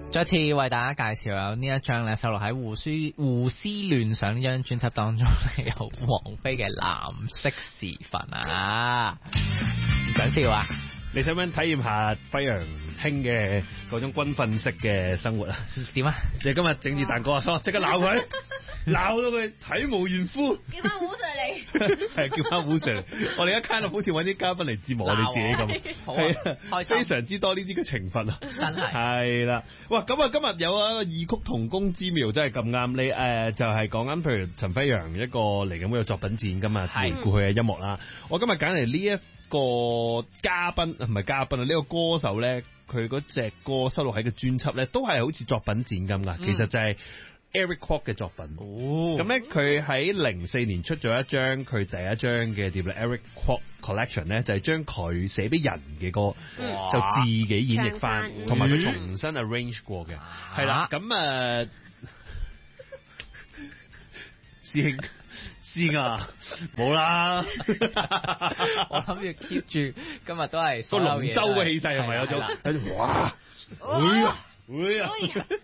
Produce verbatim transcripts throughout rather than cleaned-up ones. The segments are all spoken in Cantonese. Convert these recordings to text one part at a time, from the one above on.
再次為大家介紹有呢一張咧收錄喺胡思胡思亂想呢張專輯當中有王菲嘅藍色時分啊，唔想笑啊！ 你想唔想體驗下輝陽興嘅嗰種軍訓式嘅生活啊？ 點啊？ 你今日整住蛋糕啊，所即刻鬧佢，鬧到佢體無完膚。 叫翻胡 Sir 嚟， 係叫翻胡 Sir 嚟。我哋而家 kind of 好似揾啲嘉賓嚟折磨我哋自己咁，係啊， 開心非常之多呢啲嘅懲罰啊！ 真係係啦，哇！咁啊，今日有一個異曲同工之妙，真係咁啱。你誒、呃、就係講緊，譬如陳輝陽一個嚟緊會有作品展㗎嘛，回顧佢嘅音樂啦。我今日揀嚟呢一個嘉賓唔係嘉賓啊，呢、這個歌手咧，佢嗰隻歌收錄喺個專輯咧，都係好似作品展咁噶。嗯、其實就係 Eric Kwok 嘅作品。哦，咁咧佢喺零四年出咗一張佢第一張嘅碟 Eric Kwok Collection 咧，就係將佢寫俾人嘅歌，哇就自己演繹翻，同埋佢重新 arrange 過嘅。係啦、啊，咁誒、呃，師兄。知啊，冇啦！ 我諗住 keep 住今日都係個龍舟嘅氣勢係咪有種？有種哇！會啊會啊！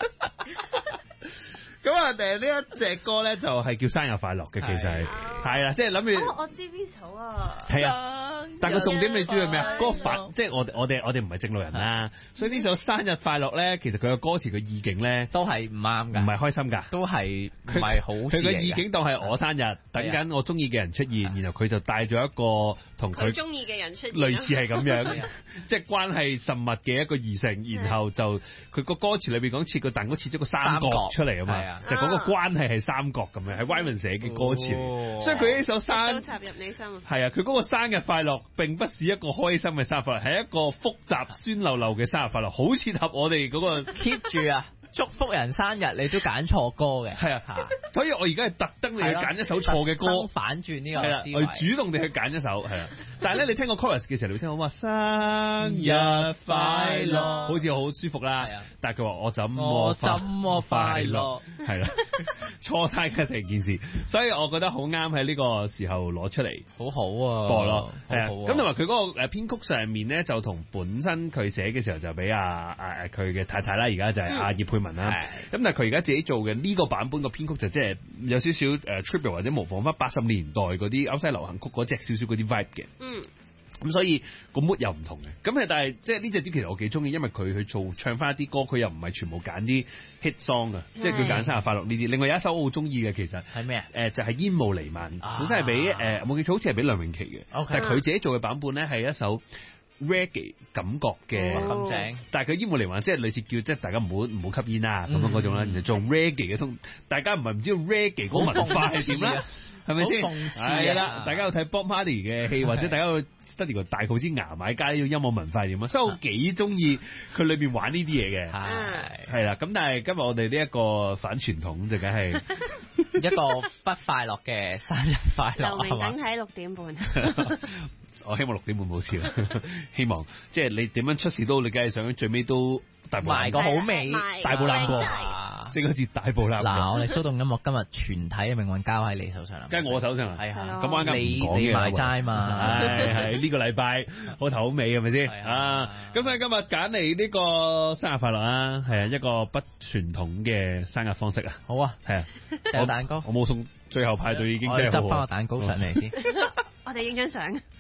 咁啊，誒呢一隻歌咧就係叫生日快樂嘅，其實係係啦，即係諗住。 我知邊首啊？ 係啊，但個重點你知道咩啊？嗰個反即係我我哋我哋唔係正路人啦，所以呢首生日快樂咧，其實佢嘅歌詞嘅意境咧都係唔啱㗎， 唔係開心㗎， 都係唔係好。佢嘅意境當係我生日，等緊我中意嘅人出現，然後佢就帶咗一個同佢中意嘅人出現， 類似係咁樣，即係關係甚密嘅一個異性，然後就佢個歌詞裏邊講切個蛋糕切咗個三角出嚟啊嘛。就嗰個關係係三角咁樣，係 Wyman 寫嘅歌詞嚟，哦、所以佢呢首生都插入你心。 係啊，佢嗰個生日快樂並不是一個開心嘅生日快樂，係一個複雜酸溜溜嘅生日快樂，好切合我哋嗰個 keep 住啊！祝福人生日你都揀錯歌嘅， 係啊，所以我而家係特登你去揀一首錯嘅歌， 反轉呢個思維， 係啦，我主動地去揀一首，係啊。但係咧，你聽個 chorus 嘅時候，你會聽到話生日快樂，好似好舒服啦。但係佢話我怎麼我怎麼快樂， 係啦，錯晒嘅成件事，所以我覺得好啱喺呢個時候攞出嚟， 好好啊， 播咯，係啊。咁同埋佢嗰個誒編曲上面咧，就同本身佢寫嘅時候就俾阿阿佢嘅太太啦，而家就係阿葉佩文啦。咁但係佢而家自己做嘅呢個版本個編曲就即係有少少誒 tribute 或者模仿翻八十年代嗰啲歐西流行曲嗰隻少少嗰啲 vibe 嘅。嗯。咁所以個 mood 又唔同嘅。咁係但係即係呢隻碟其實我幾中意，因為佢去做唱翻一啲歌，佢又唔係全部揀啲 hit song 啊，即係佢揀生日快樂呢啲。另外有一首我好中意嘅其實係咩啊？ 誒就係煙霧彌漫，本身係俾誒冇記錯好似係俾梁詠琪嘅。Okay. 但係佢自己做嘅版本咧係一首reggae 感覺嘅咁正， 但係佢煙霧彌漫即係類似叫即係大家唔好唔好吸煙啊咁樣嗰種啦，然後做 reggae 嘅通，大家唔係唔知道 reggae 嗰個文化係點啦，係咪先？ 諷刺係啦，大家有睇 Bob Marley 嘅戲，或者大家去 study 個大肚之牙買加呢個音樂文化係點啊？所以我幾中意佢裏邊玩呢啲嘢嘅，係係啦。咁但係今日我哋呢一個反傳統就梗係一個不快樂嘅生日快樂， 劉明等喺六點半。 我希望六點半冇事啦，希望即係你點樣出事都，你梗係想最尾都大步埋個好尾， 大步攬過，四個字大步攬過。 嗱，我哋騷動音樂今日全體嘅命運交喺你手上啦， 梗係我手上啦，係啊，咁啱啱你唔講嘢你買齋嘛， 係係呢個禮拜好頭好尾係咪先啊？咁所以今日揀嚟呢個生日快樂啊，係啊，一個不傳統嘅生日方式啊， 好啊， 係啊， 有蛋糕， 我冇送，最後派對已經真係好好， 執翻個蛋糕上嚟先， 我哋影張相。